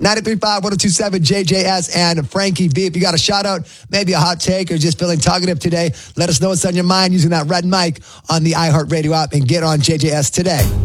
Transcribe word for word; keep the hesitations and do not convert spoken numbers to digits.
ninety-three point five, ten twenty-seven, J J S and Frankie V. If you got a shout out, maybe a hot take, or just feeling talkative today, let us know what's on your mind using that red mic on the iHeartRadio app and get on J J S today.